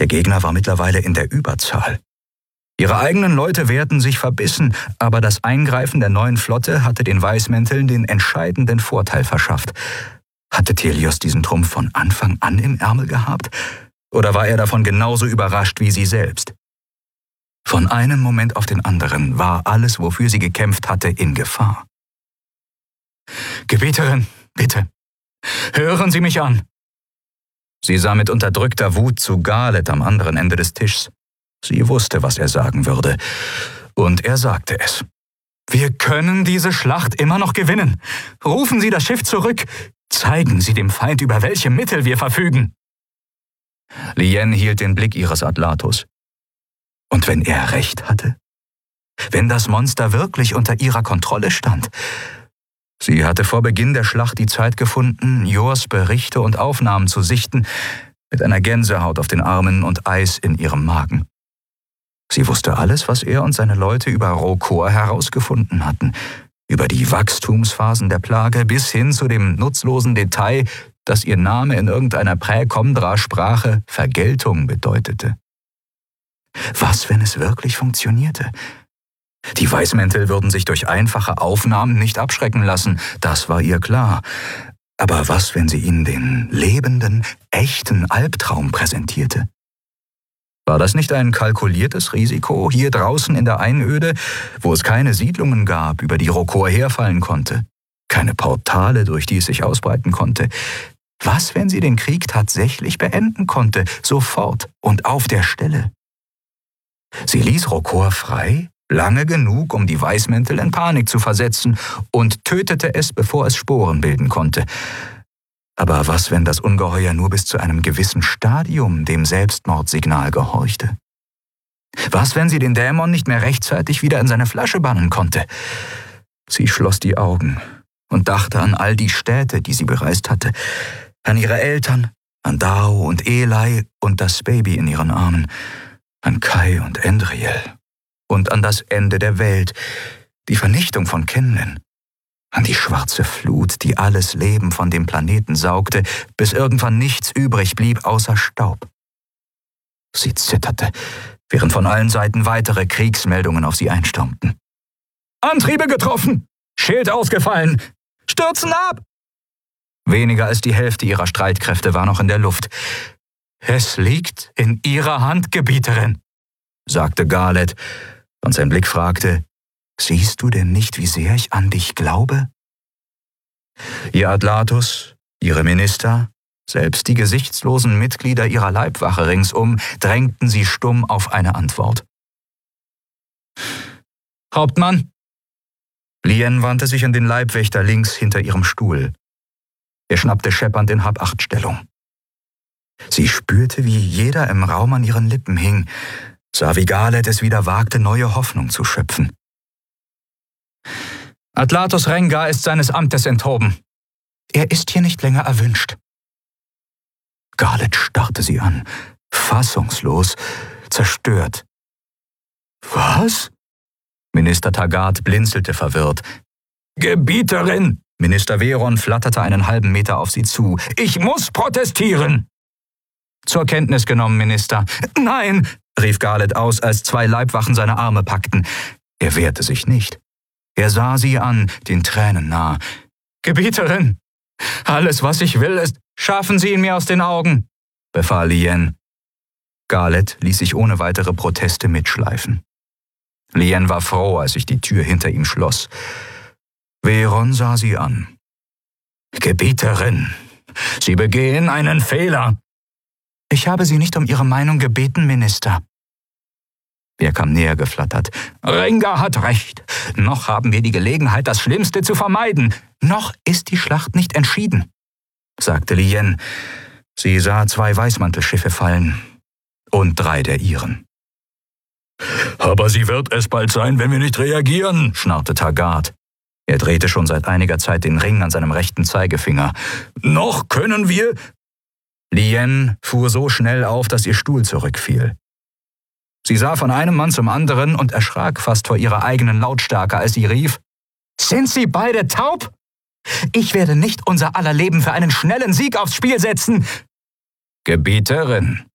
Der Gegner war mittlerweile in der Überzahl. Ihre eigenen Leute wehrten sich verbissen, aber das Eingreifen der neuen Flotte hatte den Weißmänteln den entscheidenden Vorteil verschafft. Hatte Thelios diesen Trumpf von Anfang an im Ärmel gehabt? Oder war er davon genauso überrascht wie sie selbst? Von einem Moment auf den anderen war alles, wofür sie gekämpft hatte, in Gefahr. »Gebieterin, bitte, hören Sie mich an!« Sie sah mit unterdrückter Wut zu Galet am anderen Ende des Tischs. Sie wusste, was er sagen würde. Und er sagte es. »Wir können diese Schlacht immer noch gewinnen. Rufen Sie das Schiff zurück. Zeigen Sie dem Feind, über welche Mittel wir verfügen.« Lien hielt den Blick ihres Atlatos. Und wenn er recht hatte? Wenn das Monster wirklich unter ihrer Kontrolle stand? Sie hatte vor Beginn der Schlacht die Zeit gefunden, Jors Berichte und Aufnahmen zu sichten, mit einer Gänsehaut auf den Armen und Eis in ihrem Magen. Sie wusste alles, was er und seine Leute über Rokor herausgefunden hatten, über die Wachstumsphasen der Plage bis hin zu dem nutzlosen Detail, dass ihr Name in irgendeiner Präkomdra-Sprache Vergeltung bedeutete. Was, wenn es wirklich funktionierte? Die Weißmäntel würden sich durch einfache Aufnahmen nicht abschrecken lassen, das war ihr klar. Aber was, wenn sie ihnen den lebenden, echten Albtraum präsentierte? War das nicht ein kalkuliertes Risiko hier draußen in der Einöde, wo es keine Siedlungen gab, über die Rokor herfallen konnte, keine Portale, durch die es sich ausbreiten konnte? Was, wenn sie den Krieg tatsächlich beenden konnte, sofort und auf der Stelle? Sie ließ Rokor frei, lange genug, um die Weißmäntel in Panik zu versetzen, und tötete es, bevor es Sporen bilden konnte. Aber was, wenn das Ungeheuer nur bis zu einem gewissen Stadium dem Selbstmordsignal gehorchte? Was, wenn sie den Dämon nicht mehr rechtzeitig wieder in seine Flasche bannen konnte? Sie schloss die Augen und dachte an all die Städte, die sie bereist hatte, an ihre Eltern, an Dao und Eli und das Baby in ihren Armen, an Kai und Endriel und an das Ende der Welt, die Vernichtung von Kenlen, an die schwarze Flut, die alles Leben von dem Planeten saugte, bis irgendwann nichts übrig blieb außer Staub. Sie zitterte, während von allen Seiten weitere Kriegsmeldungen auf sie einstürmten. »Antriebe getroffen! Schild ausgefallen! Stürzen ab!« Weniger als die Hälfte ihrer Streitkräfte war noch in der Luft. »Es liegt in Ihrer Hand, Gebieterin«, sagte Galet, und sein Blick fragte, »Siehst du denn nicht, wie sehr ich an dich glaube?« Ihr Atlatus, ihre Minister, selbst die gesichtslosen Mitglieder ihrer Leibwache ringsum, drängten sie stumm auf eine Antwort. »Hauptmann!« Lien wandte sich an den Leibwächter links hinter ihrem Stuhl. Er schnappte scheppernd in Hab-Acht-Stellung. Sie spürte, wie jeder im Raum an ihren Lippen hing, sah, wie Galet es wieder wagte, neue Hoffnung zu schöpfen. »Atlatos Rengar ist seines Amtes enthoben. Er ist hier nicht länger erwünscht.« Galet starrte sie an, fassungslos, zerstört. »Was?« Minister Taggart blinzelte verwirrt. »Gebieterin!« Minister Veron flatterte einen halben Meter auf sie zu. »Ich muss protestieren!« »Zur Kenntnis genommen, Minister.« »Nein!« rief Galet aus, als zwei Leibwachen seine Arme packten. Er wehrte sich nicht. Er sah sie an, den Tränen nah. »Gebieterin, alles, was ich will, ist, schaffen Sie ihn mir aus den Augen«, befahl Lien. Galet ließ sich ohne weitere Proteste mitschleifen. Lien war froh, als sich die Tür hinter ihm schloss. Veron sah sie an. »Gebieterin, Sie begehen einen Fehler.« »Ich habe Sie nicht um Ihre Meinung gebeten, Minister.« Er kam näher geflattert. »Rengar hat recht. Noch haben wir die Gelegenheit, das Schlimmste zu vermeiden. Noch ist die Schlacht nicht entschieden«, sagte Lien. Sie sah 2 Weißmantelschiffe fallen und 3 der ihren. »Aber sie wird es bald sein, wenn wir nicht reagieren«, schnarrte Taggart. Er drehte schon seit einiger Zeit den Ring an seinem rechten Zeigefinger. »Noch können wir...« Lien fuhr so schnell auf, dass ihr Stuhl zurückfiel. Sie sah von einem Mann zum anderen und erschrak fast vor ihrer eigenen Lautstärke, als sie rief, »Sind Sie beide taub? Ich werde nicht unser aller Leben für einen schnellen Sieg aufs Spiel setzen.« »Gebieterin«,